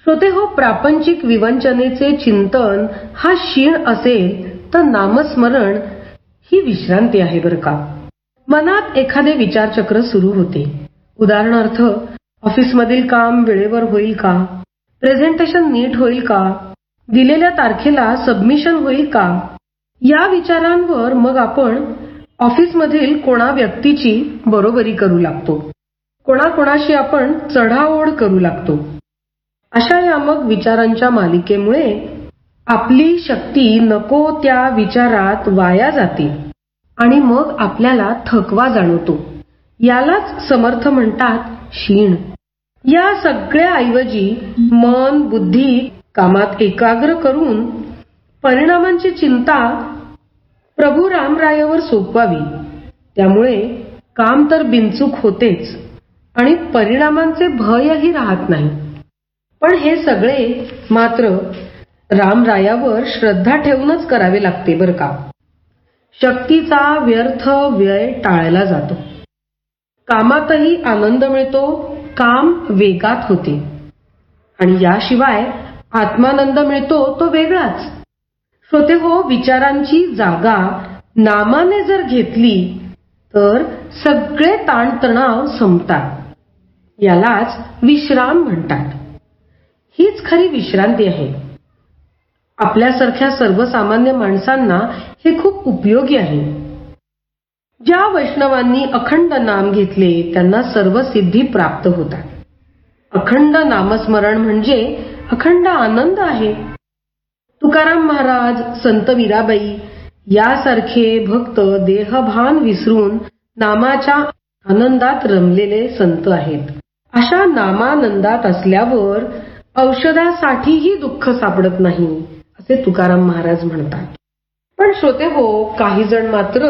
श्रोते हो, प्रापंचिक विवंचनेचे चिंतन हा शीण असेल तर नामस्मरण ही विश्रांती आहे बरं का. मनात एखादे विचारचक्र सुरू होते. उदाहरणार्थ, ऑफिसमधील काम वेळेवर होईल का, प्रेझेंटेशन नीट होईल का, दिलेल्या तारखेला सबमिशन होईल का, या विचारांवर मग आपण ऑफिसमधील कोणा व्यक्तीची बरोबरी करू लागतो, कोणाकोणाशी आपण चढाओढ करू लागतो. अशा या मग विचारांच्या मालिकेमुळे आपली शक्ती नको त्या विचारात वाया जाते आणि मग आपल्याला थकवा जाणवतो. यालाच समर्थ म्हणतात शीण. या सगळ्या ऐवजी मन बुद्धी कामात एकाग्र करून परिणामांची चिंता प्रभू रामरायावर सोपवावी. त्यामुळे काम तर बिनचूक होतेच आणि परिणामांचे भयही राहत नाही. पण हे सगळे मात्र रामरायावर श्रद्धा ठेवूनच करावे लागते बरं का. शक्तीचा व्यर्थ व्यय टाळला जातो. कामातही आनंद मिळतो, काम वेगात होते आणि याशिवाय आत्मानंद मिळतो तो वेगळाच. श्रोते हो, विचारांची जागा नामाने जर घेतली तर सगळे ताणतणाव संपतात. यालाच विश्राम म्हणतात. हीच खरी विश्रांती आहे. आपल्यासारख्या सर्वसामान्य माणसांना हे खूप उपयोगी आहे. ज्या वैष्णवांनी अखंड नाम घेतले त्यांना सर्व सिद्धी प्राप्त होतात. अखंड नामस्मरण म्हणजे अखंड आनंद आहे. तुकाराम महाराज, संत मीराबाई यासारखे भक्त देहभान विसरून नामाच्या आनंदात रमलेले संत आहेत. अशा नामानंदात असल्यावर औषधासाठीही दुःख सापडत नाही असे तुकाराम महाराज म्हणतात. पण श्रोते हो, काही जण मात्र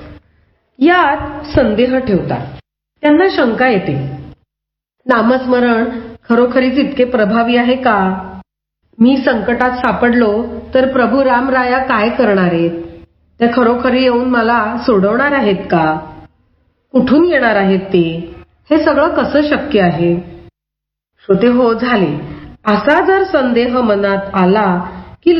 यात संदेह ठेवतात. त्यांना शंका येते, नामस्मरण खरोखरीच इतके प्रभावी आहे का? मी संकटात सापडलो तर प्रभू रामराया काय करणार आहेत? ते खरोखरी येऊन मला सोडवणार आहेत का? कुठून येणार आहेत ते? हे सगळं कसं शक्य आहे? श्रोते हो, झाले असा जर संदेह मनात आला